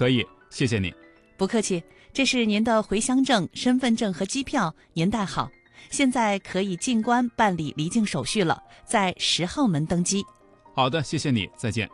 可以，谢谢你。 不客气，这是您的回乡证、身份证和机票，您带好。现在可以进关办理离境手续了，在10号门登机。 好的，谢谢你，再见。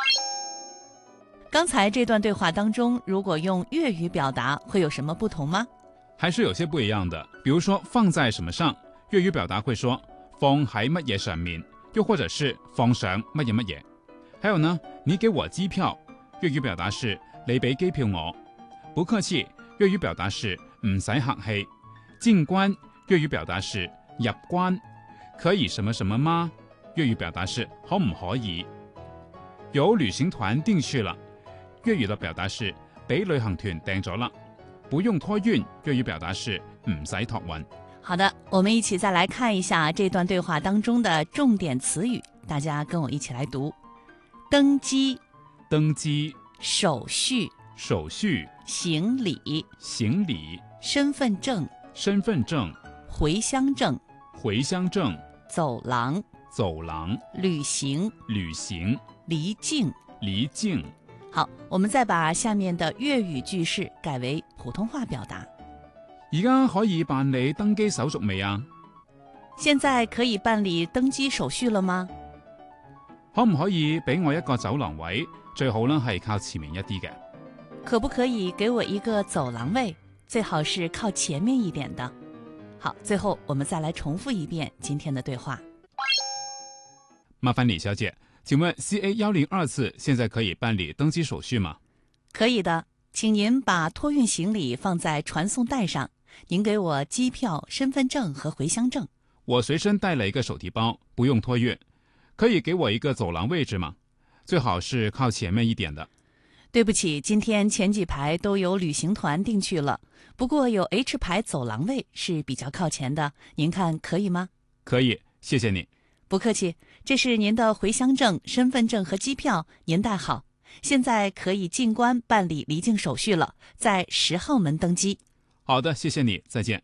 刚才这段对话当中，如果用粤語表達，會有什麼不同嗎？ 還是有些不一樣的。比如說放在什麼上，粵語表達會說放喺乜嘢上面，又或者是放上乜嘢乜嘢。還有呢，你給我機票，粵語表達是你俾機票我。不客氣，粵語表達是唔使客氣。進關，粵語表達是入關。可以什麼什麼嗎？粵語表達是可唔可以。有旅行團訂去了，粵語的表達是俾旅行團訂咗啦。不用託運，粵語表達是唔使託運。 好的，我們一起再來看一下這段對話當中的重點詞語，大家跟我一起來讀：登機、 登機、 手續、 手續、 行李、 行李、 身份證、 身份證、 回鄉證、 回鄉證、 走廊、 走廊、 旅行、 旅行、 離境、 離境。 好，我們再把下面的粵語句式改為普通話表達。 而家可以辦理登機手續未啊？ 現在可以辦理登機手續了嗎？ 可唔可以俾我一個走廊位？最好呢係靠前面一啲嘅。 可不可以給我一個走廊位？最好是靠前面一點的。好，最後我們再來重複一遍今天的對話。 麻煩李小姐，請問 CA102次現在可以辦理登機手續嗎？ 可以的，請您把託運行李放在傳送帶上。您給我機票、身份證和回鄉證。 我隨身帶了一個手提包，不用託運。可以給我一個走廊位置嗎？最好是靠前面一點的。 對不起，今天前幾排都有旅行團訂去了，不過有 H 排走廊位是比較靠前的，您看可以嗎？ 可以，謝謝你。 不客氣，這是您的回鄉證、身份證和機票，您帶好。現在可以進關辦理離境手續了，在10號門登機。 好的，謝謝你，再見。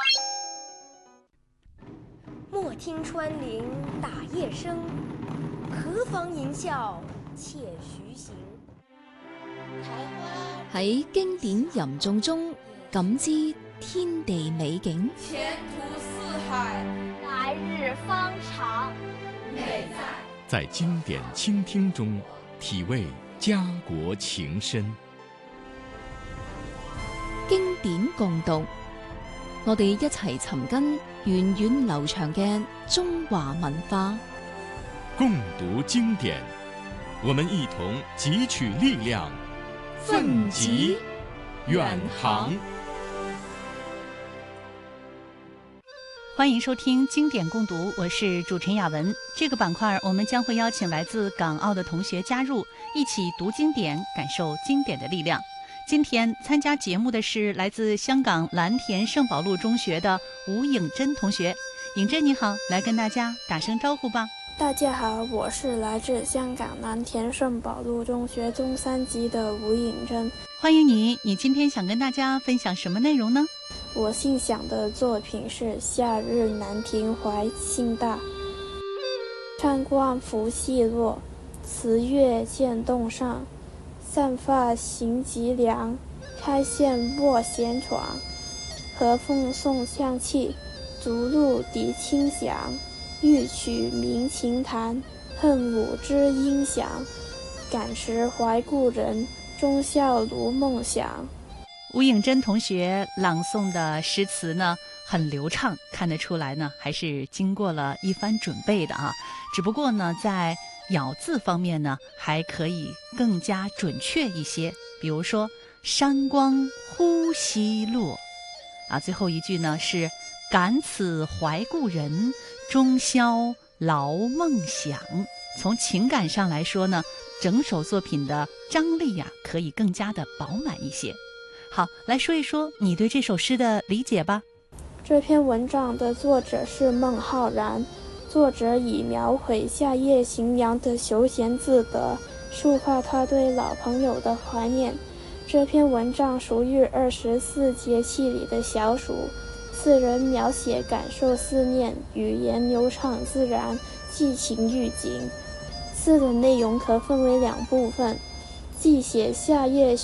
莫聽穿林打葉聲，何妨吟嘯且徐行。 喺經典吟誦中感知天地美景， 前途似海， 來日方長。 美在經典傾聽中體味家國情深。 經典共讀，我哋一齊尋根源遠流長嘅中華文化。 共讀經典，我們一同汲取力量，奮楫遠航。 歡迎收聽經典共讀，我是主持人雅文。這個板塊我們將會邀請來自港澳的同學加入，一起讀經典，感受經典的力量。今天參加節目的是來自香港藍田聖保祿中學的吳穎珍同學。穎珍你好，來跟大家打聲招呼吧。 大家好，我是來自香港藍田聖保祿中學中3級的吳穎珍。 歡迎你，你今天想跟大家分享什麼內容呢？ 我欣賞的作品是《夏日南亭懷興大》。上觀拂隙落，詞月漸東上。散髮行極涼，開線臥閒床。和風送香氣，竹露笛清響。欲取鳴琴彈，恨舞知音響。感時懷故人，終宵如夢想。 吳穎珍同學朗誦的詩詞呢，很流暢，看得出來呢，還是經過了一番準備的啊。只不過呢，在咬字方面呢，還可以更加準確一些。比如說“山光忽西落”，啊，最後一句呢是“感此懷故人，終宵勞夢想”。從情感上來說呢，整首作品的張力呀，可以更加的飽滿一些。好，來說一說你對這首詩的理解吧。 這篇文章的作者是孟浩然，作者以描繪夏夜行涼的休閒自得，抒發他對老朋友的懷念。這篇文章屬於24節氣裏的小暑，詞人描寫感受思念，語言流暢自然，寄情寓景。詩的內容可分為2部分，既寫夏夜